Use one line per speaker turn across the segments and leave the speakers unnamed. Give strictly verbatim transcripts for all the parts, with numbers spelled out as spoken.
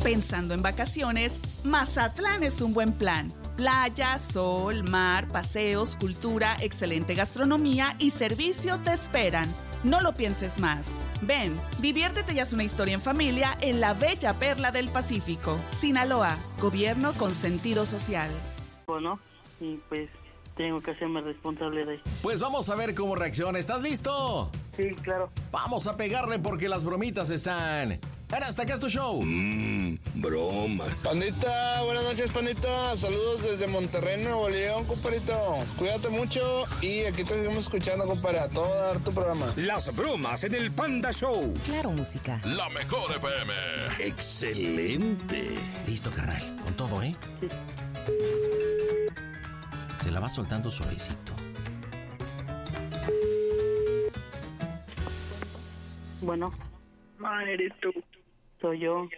Pensando en vacaciones, Mazatlán es un buen plan. Playa, sol, mar, paseos, cultura, excelente gastronomía y servicio te esperan. No lo pienses más. Ven, diviértete y haz una historia en familia en la bella perla del Pacífico. Sinaloa, gobierno con sentido social.
Bueno, y pues tengo que hacerme responsable de esto.
Pues vamos a ver cómo reacciona. ¿Estás listo?
Sí, claro.
Vamos a pegarle porque las bromitas están... Ahora, hasta acá es tu show.
Mmm, bromas.
Pandita, buenas noches, pandita. Saludos desde Monterrey, Nuevo León, compadrito. Cuídate mucho y aquí te seguimos escuchando, compadre, a todo dar tu programa.
Las bromas en el Panda Show.
Claro, música.
La mejor F M.
Excelente.
Listo, carnal. Con todo, ¿eh?
Sí.
Se la va soltando suavecito.
Bueno.
No, eres tú.
Soy yo.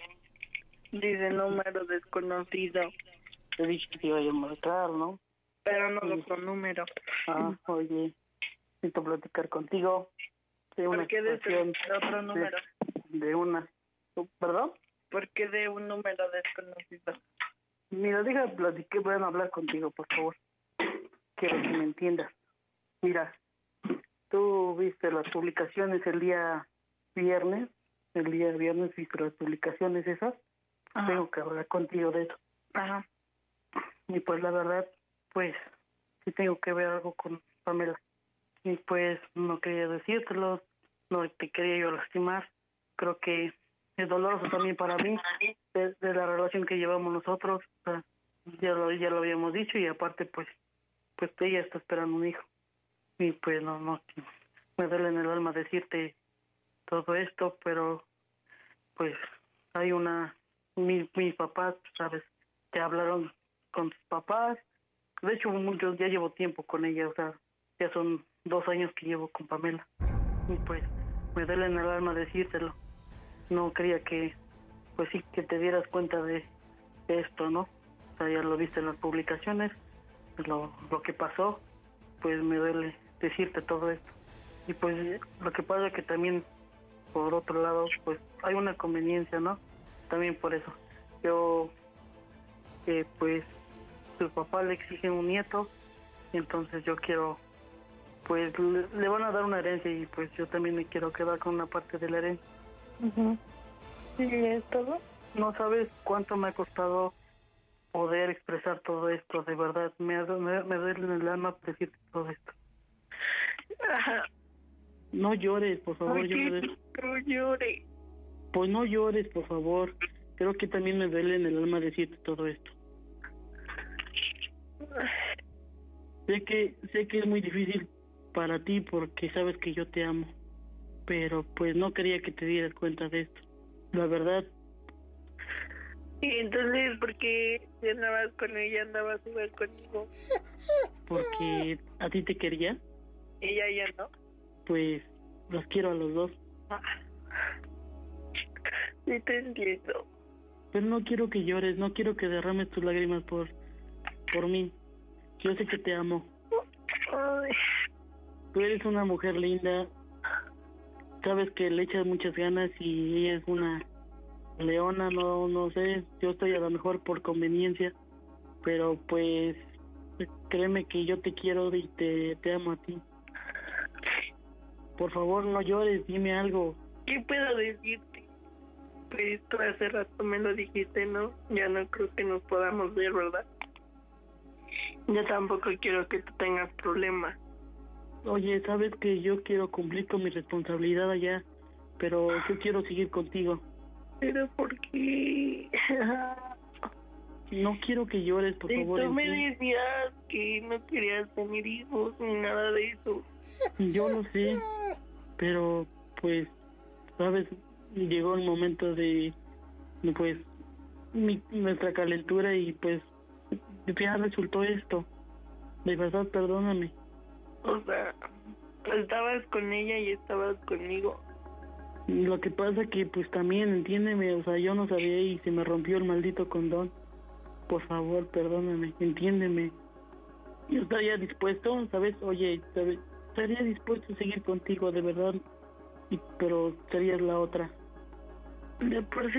Dice número desconocido.
Te dije que te iba a marcar, ¿no?
Pero no otro número.
Ah, oye, necesito platicar contigo. De una
¿Por qué de
situación
otro número?
De, de una... ¿Perdón?
¿Por qué de un número desconocido?
Mira, déjame platicar, voy a hablar contigo, por favor. Quiero que me entiendas. Mira, tú viste las publicaciones el día viernes. El día viernes viste las publicaciones esas. Ajá. Tengo que hablar contigo de eso.
Ajá.
Y pues la verdad, pues, sí tengo que ver algo con Pamela. Y pues no quería decírtelo, no te quería yo lastimar. Creo que es doloroso también para mí, de, de la relación que llevamos nosotros. O sea, ya lo, ya lo habíamos dicho y aparte pues, pues ella está esperando un hijo. Y pues no, no, me duele en el alma decirte todo esto, pero pues hay una, mi, mis papás, sabes, te hablaron con tus papás. De hecho, muchos ya llevo tiempo con ella, o sea, ya son dos años que llevo con Pamela. Y pues me duele en el alma decírtelo. No quería que, pues sí, que te dieras cuenta de esto, ¿no? O sea, ya lo viste en las publicaciones, lo, lo que pasó, pues me duele decirte todo esto. Y pues lo que pasa es que también, por otro lado, pues hay una conveniencia, ¿no? También por eso. Yo, que eh, pues, su papá le exige un nieto, y entonces yo quiero, pues, le, le van a dar una herencia y pues yo también me quiero quedar con una parte de la herencia.
Uh-huh. ¿Y es todo?
No sabes cuánto me ha costado poder expresar todo esto, de verdad. Me, me, me duele en el alma decirte todo esto.
Ajá.
No llores, por favor.
Oye,
llores.
No llores.
Pues no llores, por favor. Creo que también me duele en el alma decirte todo esto. Sé que sé que es muy difícil para ti porque sabes que yo te amo, pero pues no quería que te dieras cuenta de esto. La verdad.
Y entonces, ¿por qué si andabas con ella, andabas igual conmigo?
Porque a ti te quería.
Ella ya no.
Pues los quiero a los dos.
Sí te entiendo.
Pero no quiero que llores, no quiero que derrames tus lágrimas por por mí. Yo sé que te amo.
Ay.
Tú eres una mujer linda. Sabes que le echas muchas ganas y ella es una leona, no no sé. Yo estoy a lo mejor por conveniencia, pero pues créeme que yo te quiero y te, te amo a ti. Por favor, no llores, dime algo.
¿Qué puedo decirte? Pues tú hace rato me lo dijiste, ¿no? Ya no creo que nos podamos ver, ¿verdad? Yo tampoco quiero que tú tengas problemas.
Oye, sabes que yo quiero cumplir con mi responsabilidad allá, pero yo quiero seguir contigo.
¿Pero por qué?
No quiero que llores, por
y
favor.
Tú me decías que no querías tener hijos ni nada de eso.
Yo lo sé, pero pues, sabes, llegó el momento de, pues, mi, nuestra calentura y pues ya resultó esto. De verdad, perdóname.
O sea, estabas con ella y estabas conmigo.
Lo que pasa que pues también, entiéndeme, o sea, yo no sabía y se me rompió el maldito condón. Por favor, perdóname, entiéndeme. Yo estaría dispuesto, ¿sabes? Oye, ¿sabes? Estaría dispuesto a seguir contigo, de verdad, y, pero serías la otra.
De por sí